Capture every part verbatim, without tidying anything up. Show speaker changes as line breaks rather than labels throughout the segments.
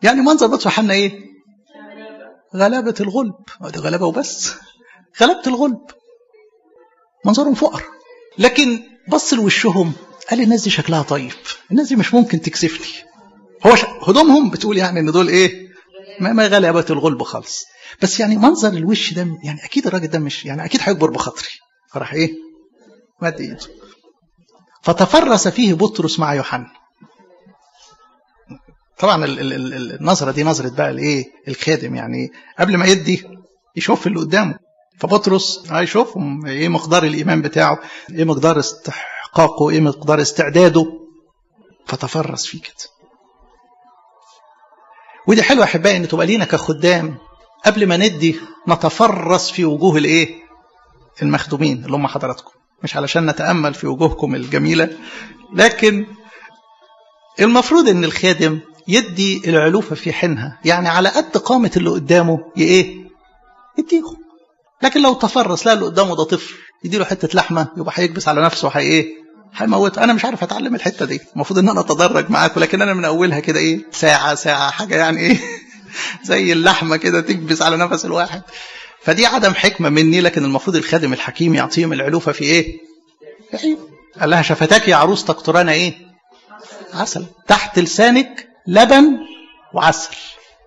يعني منظر بطرس ويوحنا ايه؟ غلابة الغلب. ده غلابة وبس، غلابة الغلب، منظرهم فقر. لكن بص لوشهم قال الناس دي شكلها طيب، الناس دي مش ممكن تكسفني. هو ش... هدومهم بتقول يعني ان دول ايه؟ ما, ما غلابة الغلب خالص. بس يعني منظر الوش ده يعني اكيد الراجل ده مش يعني اكيد هيكبر بخاطري. فراح ايه؟ مد ايده. فتفرس فيه بطرس مع يوحنا. طبعا ال... ال... ال... النظرة دي نظرة بقى الايه؟ الخادم، يعني قبل ما يدي يشوف اللي قدامه. فبطرس هيشوف ايه مقدار الايمان بتاعه، ايه مقدار استحقاقه، ايه مقدار استعداده. فتفرس فيه كده. ودي حلوه احبائي ان تبقى لينا كخدام قبل ما ندي نتفرس في وجوه الايه؟ المخدومين اللي هم حضراتكم، مش علشان نتامل في وجوهكم الجميله، لكن المفروض ان الخادم يدي العلوفه في حينها، يعني على قد قامه اللي قدامه ايه؟ يديهم. لكن لو تفرس لا اللي قدامه ده طفل يديله حته لحمه يبقى هيكبس على نفسه وهي ايه؟ هيموته. انا مش عارف اتعلم الحته دي، المفروض ان انا اتدرج معاكم، لكن انا من اولها كده ايه؟ ساعه ساعه حاجه يعني ايه؟ زي اللحمه كده تكبس على نفس الواحد. فدي عدم حكمه مني، لكن المفروض الخادم الحكيم يعطيهم العلوفه في ايه؟ في قال لها شفتاك يا عروس تقطران ايه؟ عسل، تحت لسانك لبن وعسل.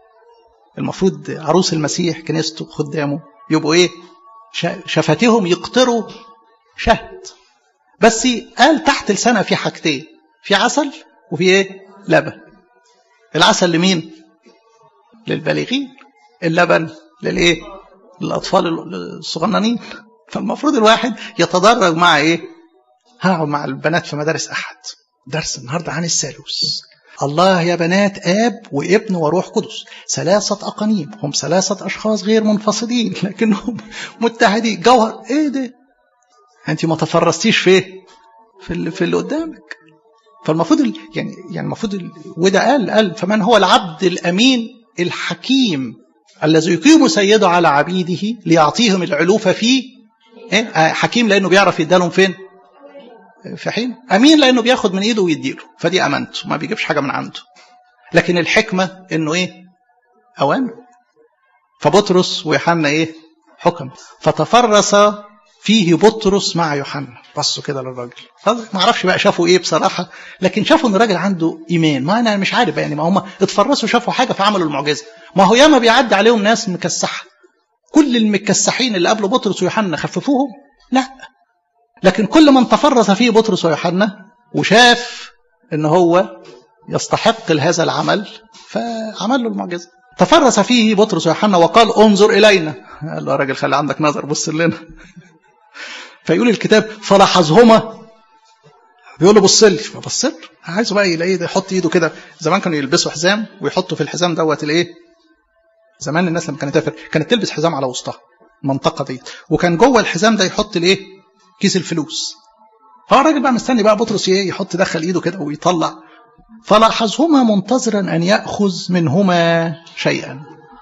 المفروض عروس المسيح كنيسته خدامه يبقوا ايه؟ شفتهم يقطروا شهد. بس قال تحت لسانها في حاجتين، في عسل وفي ايه؟ لبن. العسل لمين؟ للبالغين، اللبن للايه؟ للاطفال الصغننين. فالمفروض الواحد يتدرج مع ايه؟ هقعد مع البنات في مدارس احد، درس النهارده عن الثالوث. الله يا بنات اب وابن وروح قدس، ثلاثه اقانيم، هم ثلاثه اشخاص غير منفصلين لكنهم متحدين. جوهر ايه ده؟ انت ما تفرستيش في في اللي, في اللي قدامك. فالمفروض يعني يعني المفروض وده قال قال فمن هو العبد الامين الحكيم الذي يقيم سيده على عبيده ليعطيهم العلوفه فيه. إيه؟ حكيم لانه بيعرف يدالهم فين؟ في حين. امين لانه بياخد من ايده ويديله، فدي امانته، ما بيجيبش حاجه من عنده. لكن الحكمه انه ايه؟ اوامر. فبطرس ويوحنا ايه؟ حكم. فتفرس فيه بطرس مع يوحنا. بصوا كده للراجل، ما اعرفش بقى شافوا ايه بصراحه، لكن شافوا ان الراجل عنده ايمان. ما انا مش عارف يعني، ما هم اتفرسوا شافوا حاجه فعملوا المعجزه. ما هو ياما بيعدي عليهم ناس مكسحه، كل المكسحين اللي قبل بطرس ويوحنا خففوهم؟ لا، لكن كل من تفرس فيه بطرس ويوحنا وشاف ان هو يستحق هذا العمل فعمل له المعجزه. تفرس فيه بطرس ويوحنا وقال انظر الينا. قال له يا راجل خلي عندك نظر، بص لنا. فيقول الكتاب فلاحظهما، بيقول له بص لي، فبص له. عايزه بقى يلاقيه يحط ايده كده. زمان كانوا يلبسوا حزام ويحطوا في الحزام دوت الايه؟ زمان الناس لما كانت تفر كانت تلبس حزام على وسطها المنطقه دي، وكان جوه الحزام ده يحط الايه؟ كيس الفلوس. فهو الراجل بقى مستني بقى بطرس ايه؟ يحط دخل ايده كده ويطلع. فلاحظهما منتظرا ان ياخذ منهما شيئا.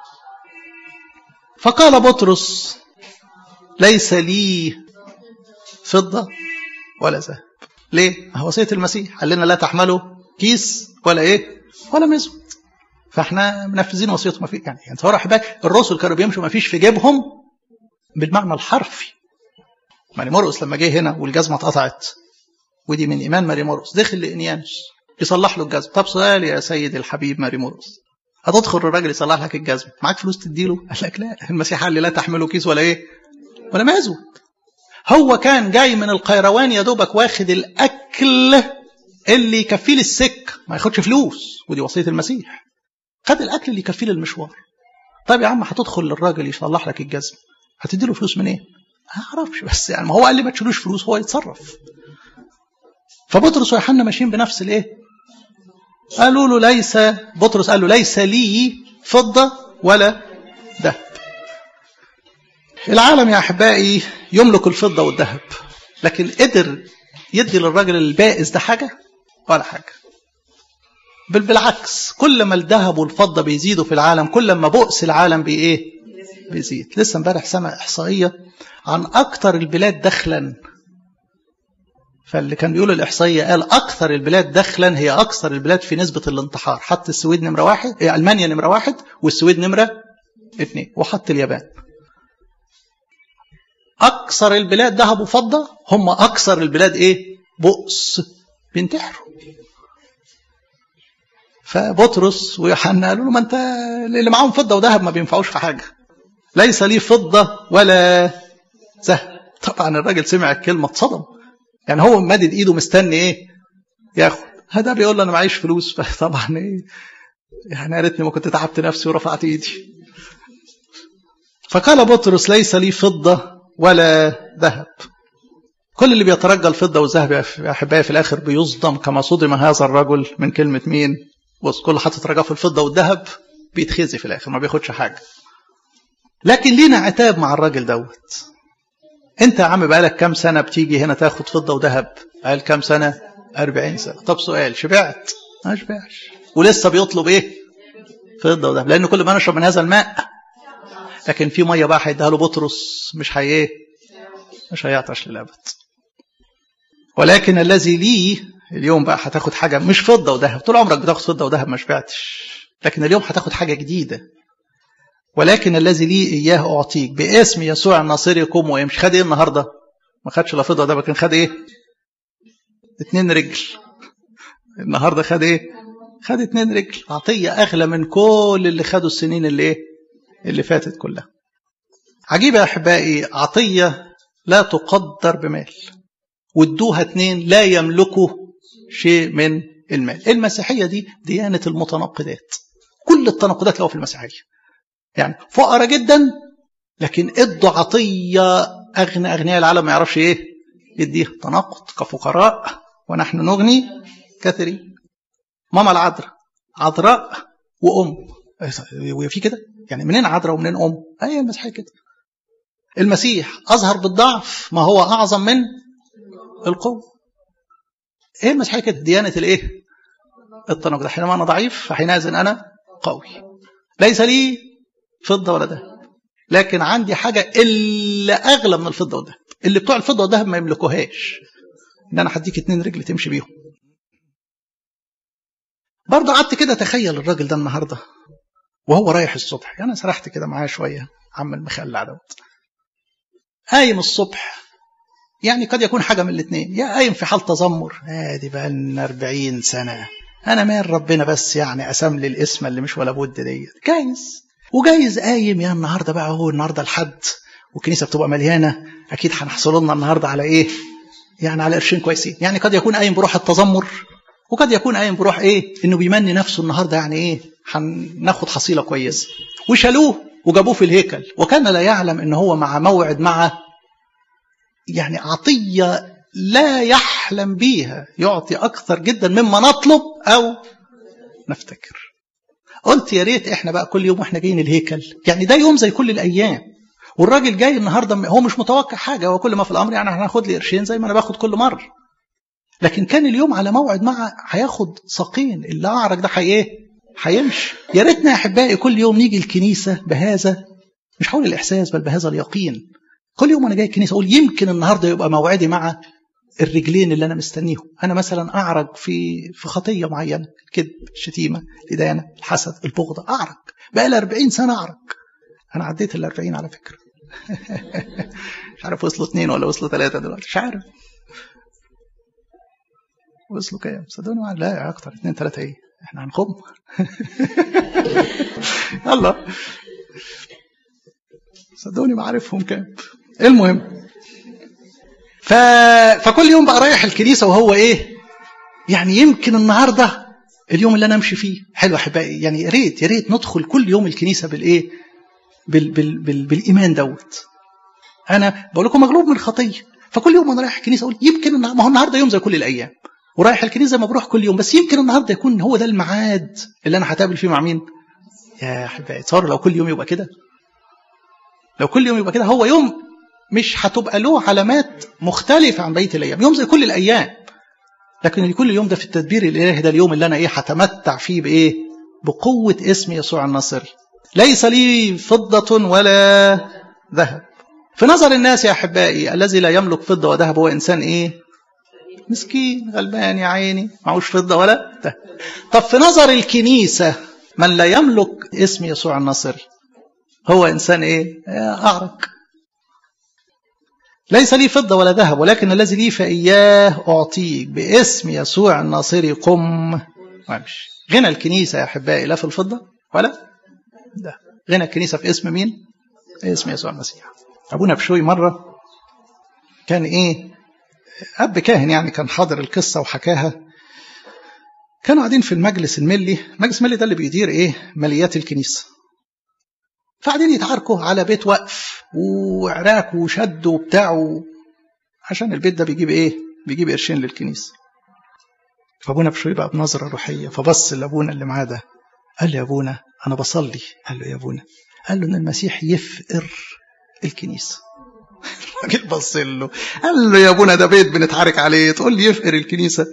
فقال بطرس ليس لي فضة ولا ذهب. ليه؟ هو وصية المسيح قال لنا لا تحملوا كيس ولا ايه؟ ولا مزود. فاحنا منفذين وصيته. ما في يعني يعني تصور احبائي الرسل كانوا بيمشوا ما فيش في جيبهم بالمعنى الحرفي. ماري مرقس لما جه هنا والجزمه اتقطعت، ودي من ايمان ماري مرقس، دخل لانيانوس يصلح له الجزمه. طب سؤال يا سيدي الحبيب ماري مرقس، هتدخل الراجل يصلح لك الجزمه معاك فلوس تديله؟ قال لك لا، المسيح قال لي لا تحملوا كيس ولا ايه؟ ولا مزود. هو كان جاي من القيروان يا دوبك واخد الاكل اللي يكفيه للسك، ما ياخدش فلوس، ودي وصيه المسيح. خد الاكل اللي يكفيه للمشوار. طيب يا عم هتدخل للراجل يصلح لك الجزمه، هتدي له فلوس منين؟ إيه؟ ما اعرفش، بس يعني ما هو قال لي ما تشيلوش فلوس، هو يتصرف. فبطرس ويوحنا ماشيين بنفس الايه؟ قالوا له ليس، بطرس قال له ليس لي فضه ولا ذهب. العالم يا احبائي يملك الفضه والذهب، لكن قدر يدي للراجل البائس ده حاجه ولا حاجه. بل بالعكس، كل ما الذهب والفضه بيزيدوا في العالم كل ما بؤس العالم بايه؟ بيزيد. لسه امبارح سمع احصائيه عن اكثر البلاد دخلا فاللي كان بيقول الإحصائية قال أكثر البلاد دخلا هي أكثر البلاد في نسبة الانتحار. حط السويد نمرة واحد، ألمانيا نمرة واحد، والسويد نمرة اثنين، وحط اليابان. أكثر البلاد ذهب وفضة، هم أكثر البلاد إيه؟ بؤس، بينتحروا. فبطرس ويوحنا قالوا له ما أنت اللي معاهم فضة وذهب ما بينفعوش في حاجة، ليس لي فضة ولا ذهب. طبعا الراجل سمع الكلمة اتصدم، يعني هو مادد ايده مستني ايه ياخد، هذا بيقول له انا معيش فلوس. فطبعا ايه يعني يا ريتني ما كنت تعبت نفسي ورفعت ايدي. فقال بطرس ليس لي فضة ولا ذهب. كل اللي بيترجى الفضة والذهب يا احبائي في الاخر بيصدم كما صدم هذا الرجل من كلمة مين؟ بص، كل حاطط رجاه في الفضة والذهب بيتخزي في الاخر، ما بياخدش حاجة. لكن لينا عتاب مع الراجل دوت. انت يا عم بقالك كام سنة بتيجي هنا تاخد فضة وذهب؟ قال كام سنة؟ أربعين سنة. طب سؤال، شبعت؟ ما شبعش، ولسه بيطلب ايه؟ فضة وذهب، لأنه كل ما نشرب من هذا الماء. لكن في مية بقى هيديها له بطرس مش هي ايه؟ مش هيعطش للأبد. ولكن الذي ليه اليوم بقى هتاخد حاجة مش فضة وذهب، طول عمرك بتاخد فضة وذهب ما شبعتش، لكن اليوم هتاخد حاجة جديدة. ولكن الذي لي إياه أعطيك باسم يسوع الناصري قم وامشي. خد إيه النهاردة؟ ما خدش لا فضة ده، لكن خد إيه؟ اتنين رجل. النهاردة خد إيه؟ خد اتنين رجل. عطية أغلى من كل اللي خدوا السنين اللي إيه؟ اللي فاتت كلها. عجيبة يا أحبائي، عطية لا تقدر بمال، وادوها اتنين لا يملكوا شيء من المال. المسيحية دي ديانة المتناقضات، كل التناقضات له في المسيحية. يعني فقراء جدا لكن ادوا عطية أغنى أغنياء العالم ما يعرفش إيه يديه. تناقض، كفقراء ونحن نغني كثيرين. ماما العذراء عذراء وأم، وفي كده يعني منين عذراء ومنين أم؟ أي المسيحية كده. المسيح أظهر بالضعف ما هو أعظم من القوة. إيه المسيحية كده؟ ديانة الإيه؟ التناقض. حينما أنا ضعيف فحينئذ أنا قوي. ليس لي فضة ولا ذهب، لكن عندي حاجة اللي أغلى من الفضة والذهب، اللي بتوع الفضة والذهب ما يملكوهاش، إن أنا هديك اتنين رجل تمشي بيهم. برضه قعدت كده تخيل الراجل ده النهاردة وهو رايح الصبح، يعني أنا سرحت كده معاه شوية، عم المخلع دوت قايم الصبح، يعني قد يكون حاجة من الاثنين، يا قايم في حال تذمر، ادي بقى لنا أربعين سنة أنا مال ربنا بس يعني أسم لي الاسم اللي مش ولا بد ديت، جايز وجايز قايم يا النهارده بقى هو النهارده الحد والكنيسه بتبقى مليانه، اكيد هنحصل لنا النهارده على ايه؟ يعني على قرشين كويسين. يعني قد يكون قايم بروح التذمر، وقد يكون قايم بروح ايه؟ انه بيمني نفسه النهارده، يعني ايه؟ هناخد حصيله كويسه. وشالوه وجابوه في الهيكل، وكان لا يعلم ان هو مع موعد مع يعني عطيه لا يحلم بيها، يعطي اكثر جدا مما نطلب او نفتكر. قلت يا ريت احنا بقى كل يوم واحنا جايين الهيكل، يعني ده يوم زي كل الايام، والراجل جاي النهارده هو مش متوقع حاجه، هو كل ما في الامر يعني هناخد لي قرشين زي ما انا باخد كل مره، لكن كان اليوم على موعد مع هياخد ساقين، اللي اعرج ده حي ايه؟ هيمشي. يا ريتنا يا احبائي كل يوم نيجي الكنيسه بهذا، مش حول الاحساس بل بهذا اليقين. كل يوم انا جاي الكنيسه اقول يمكن النهارده يبقى موعدي مع الرجلين اللي انا مستنيهم. انا مثلا اعرج في في خطيه معينه، الكذب، الشتيمه، الادانه، الحسد، البغضه، اعرج بقى لي أربعين سنه اعرج. انا عديت ال أربعين على فكره. مش عارف وصلوا اثنين ولا وصلوا ثلاثه دلوقتي، مش عارف وصلوا كام، صدقوني لا اكتر، اثنين ثلاثه ايه، احنا هنخم. يلا صدقوني ما عارفهم كام. المهم ف... فكل يوم بقى رايح الكنيسة وهو ايه يعني يمكن النهاردة اليوم اللي انا امشي فيه. حلو احبائي، يعني يا ريت يا ريت ندخل كل يوم الكنيسة بالايه بال... بال... بال... بالايمان دوت. انا بقول لكم مغلوب من خطية، فكل يوم انا رايح الكنيسة اقول يمكن ما هو النهاردة يوم زي كل الايام، ورايح الكنيسة زي ما بروح كل يوم، بس يمكن النهاردة يكون هو ده الميعاد اللي انا هتقابل فيه مع مين. يا احبائي تصور لو كل يوم يبقى كده، لو كل يوم يبقى كده، هو يوم مش هتبقى له علامات مختلفة عن بقية الأيام، يوم زي كل الأيام، لكن كل يوم ده في التدبير الإلهي ده اليوم اللي أنا إيه هتمتع فيه بإيه؟ بقوة اسم يسوع الناصري. ليس لي فضة ولا ذهب. في نظر الناس يا أحبائي الذي لا يملك فضة وذهب هو إنسان إيه؟ مسكين غلبان يا عيني معهوش فضة ولا ده. طب في نظر الكنيسة من لا يملك اسم يسوع الناصري هو إنسان إيه؟ أعرج. ليس لي فضة ولا ذهب ولكن الذي لي فإياه أعطيك باسم يسوع الناصري قم وامشي. غنى الكنيسة يا أحبائي لا في الفضة ولا ده. غنى الكنيسة في اسم مين؟ في اسم يسوع المسيح. أبونا بشوي مرة كان إيه؟ أب كاهن يعني كان حاضر القصة وحكاها. كانوا قاعدين في المجلس الملي. المجلس الملي ده اللي بيدير إيه؟ ماليات الكنيسة. فقاعدين يتعاركوا على بيت وقف وعراك وشد وبتاع عشان البيت ده بيجيب ايه؟ بيجيب قرشين للكنيسه. فابونا بشوي بقى بنظره روحيه فبص لابونا اللي معاه ده قال له يا ابونا انا بصلي. قال له يا ابونا قال له ان المسيح يفقر الكنيسه. الراجل بص له قال له يا ابونا ده بيت بنتعارك عليه تقول لي يفقر الكنيسه؟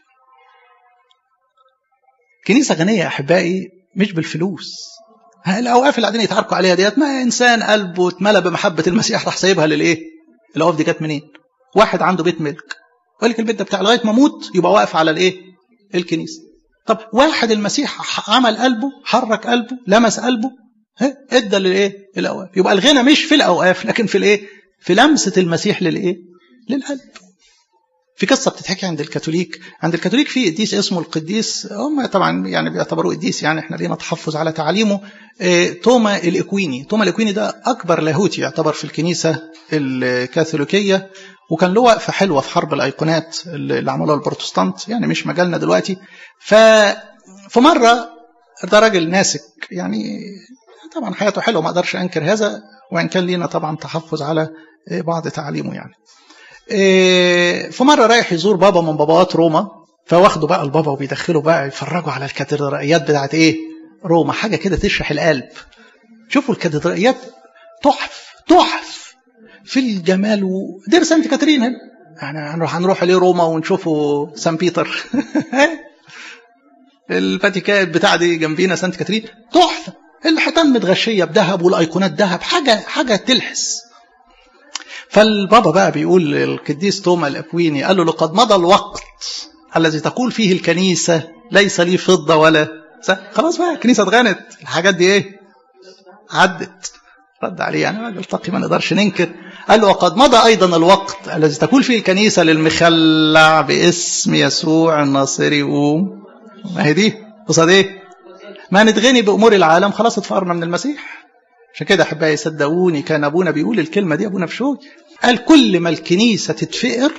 كنيسه غنيه يا احبائي مش بالفلوس. الاوقاف اللي قاعدين يتعاركوا عليها ديت ما انسان قلبه اتملى بمحبه المسيح راح سايبها للايه؟ الاوقاف دي جت منين؟ واحد عنده بيت ملك وقال لك البيت ده بتاع لغايه ما اموت يبقى واقف على الايه؟ الكنيسه. طب واحد المسيح عمل قلبه حرك قلبه لمس قلبه ادى للايه؟ الاوقاف. يبقى الغنى مش في الاوقاف لكن في الايه؟ في لمسه المسيح للايه؟ للقلب. في قصة بتتحكي عند الكاثوليك. عند الكاثوليك في قديس اسمه القديس هم طبعا يعني بيعتبروه قديس يعني احنا لينا تحفظ على تعليمه اه توما الإكويني. توما الإكويني ده أكبر لاهوتي يعتبر في الكنيسة الكاثوليكية وكان له وقفة حلوة في حرب الأيقونات اللي عملوها البروتستانت يعني مش مجالنا دلوقتي. ففي مرة ده راجل ناسك يعني طبعا حياته حلوة ما أقدرش أنكر هذا وإن كان لينا طبعا تحفظ على بعض تعليمه يعني. في مرة رايح يزور بابا من باباوات روما فواخدوا بقى البابا وبيدخلوا بقى يفرجوا على الكاتدرائيات بتاعت ايه روما. حاجة كده تشرح القلب. شوفوا الكاتدرائيات تحف تحف في الجمال. ودير سانت كاترين هنا يعني هنروح هنروح ليه روما ونشوفوا سان بيتر. الفاتيكان بتاع دي جنبينا سانت كاترين تحفة. الحيطان متغشية بذهب والايقونات ذهب حاجة حاجة تلحس. فالبابا بقى بيقول للقديس توما الأكويني قال له لقد مضى الوقت الذي تقول فيه الكنيسة ليس لي فضة ولا خلاص بقى الكنيسة اتغنت الحاجات دي ايه عدت. رد عليه يعني راجل تقي ما نقدرش ننكر. قال له وقد مضى أيضا الوقت الذي تقول فيه الكنيسة للمخلع باسم يسوع الناصري قوم. ما هي دي قصاد ايه؟ ما نتغني بأمور العالم خلاص اتفقرنا من المسيح. عشان كده احبائي صدقوني كان ابونا بيقول الكلمه دي ابونا بشوي قال كل ما الكنيسه تتفقر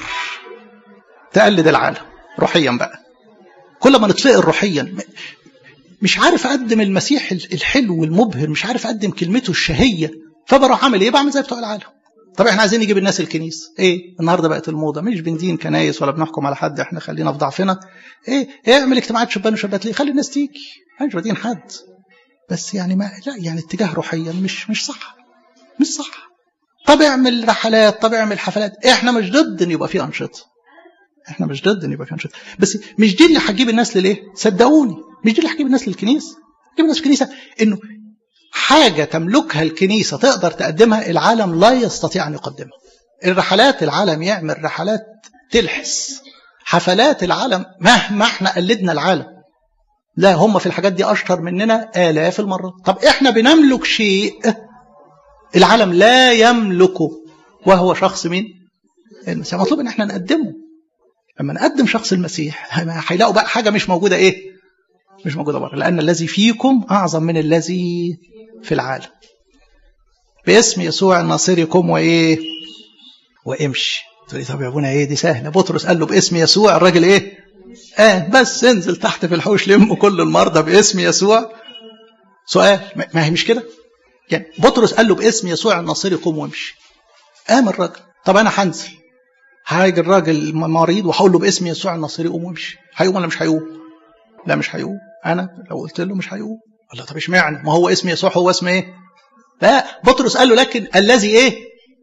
تقلد العالم روحيا بقى. كل ما نتفقر روحيا مش عارف اقدم المسيح الحلو والمبهر مش عارف اقدم كلمته الشهيه فبروح اعمل ايه؟ بعمل زي بتوع العالم. طب احنا عايزين نجيب الناس الكنيسه ايه النهارده بقت الموضه مش بندين كنايس ولا بنحكم على حد احنا خلينا في ضعفنا ايه اعمل اجتماعات شبان وشابات ليه؟ خلي الناس تيجي احنا مش بدين حد بس يعني ما لا يعني اتجاه روحيا مش مش صح مش صح. طب اعمل رحلات طب اعمل حفلات. احنا مش ضد ان يبقى في انشطه احنا مش ضد ان يبقى في انشطه بس مش دي اللي هتجيب الناس للايه؟ صدقوني مش دي اللي هتجيب الناس للكنيسه. تجيب الناس الكنيسه انه حاجه تملكها الكنيسه تقدر تقدمها العالم لا يستطيع ان يقدمها. الرحلات العالم يعمل رحلات تلحس. حفلات العالم مهما احنا قلدنا العالم لا هم في الحاجات دي أشطر مننا آلاف المرات. طب إحنا بنملك شيء العالم لا يملكه وهو شخص مين؟ المسيح. مطلوب إن إحنا نقدمه. لما نقدم شخص المسيح هيلاقوا بقى حاجة مش موجودة إيه؟ مش موجودة بره. لأن الذي فيكم أعظم من الذي في العالم. باسم يسوع الناصري قم وإيه؟ وامشي. تقول لي طب يا ابونا إيه دي سهلة. بطرس قال له باسم يسوع الراجل إيه؟ آه بس انزل تحت في الحوش لم كل المرضى باسم يسوع. سؤال ما هي مش كده يعني بطرس قال له باسم يسوع الناصري قوم وامشي. قام الراجل. طب انا هنزل هاجي الراجل مريض وهقول له باسم يسوع الناصري قوم وامشي هيقوم ولا مش هيقوم؟ لا مش هيقوم. انا لو قلت له مش هيقوم الله طب اشمعنى ما هو اسم يسوع هو اسم ايه؟ لا بطرس قال له لكن الذي ايه؟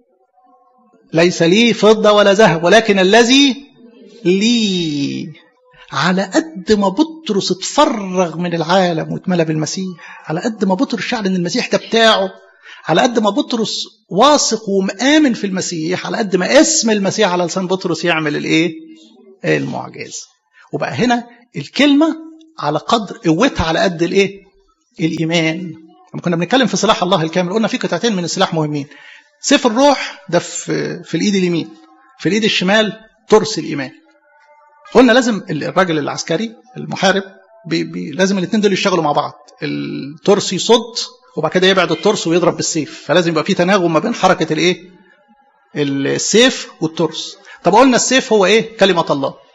ليس لي فضة ولا ذهب ولكن الذي لي. على قد ما بطرس اتفرغ من العالم واتملى بالمسيح على قد ما بطرس شعر ان المسيح ده بتاعه على قد ما بطرس واثق ومآمن في المسيح على قد ما اسم المسيح على لسان بطرس يعمل الايه؟ المعجزة. وبقى هنا الكلمة على قدر قوتها على قد الايه؟ الإيمان. لما كنا بنتكلم في سلاح الله الكامل قلنا في قطعتين من السلاح مهمين. سيف الروح ده في, في الإيد اليمين، في الإيد الشمال ترس الإيمان. قلنا لازم الراجل العسكري المحارب بي بي لازم الاثنين دول يشتغلوا مع بعض، الترس يصد وبعد كده يبعد الترس ويضرب بالسيف، فلازم يبقى في تناغم ما بين حركة الايه؟ السيف والترس. طب قلنا السيف هو ايه؟ كلمة الله.